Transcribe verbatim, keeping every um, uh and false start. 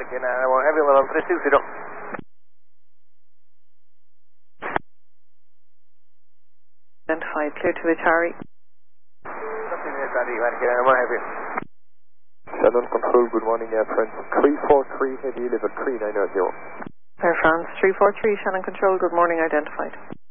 Yankee, now heavy level three six zero. Identified, clear to Atari. Something is Atari, Yankee, now more heavy. Shannon Control, good morning, Air France. three four three, heavy level three nine zero. Air France three four three, Shannon Control, good morning, identified.